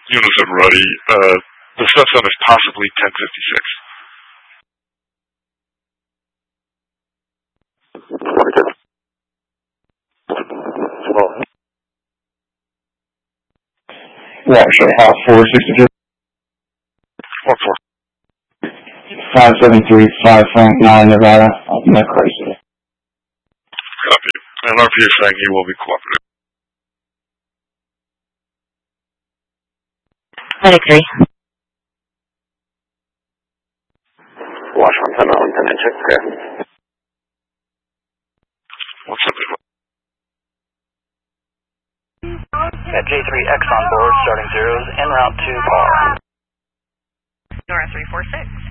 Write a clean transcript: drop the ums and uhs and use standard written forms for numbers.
Unison ready. The SESM is possibly 1056. Watershed House 462. 5735.9 Nevada. No crisis. Copy. And RP is saying he will be cooperative. Medic 3. Wash 110 check clear. What's up, everyone? Got J3X on board, starting zeros, en route to par. Nora 346.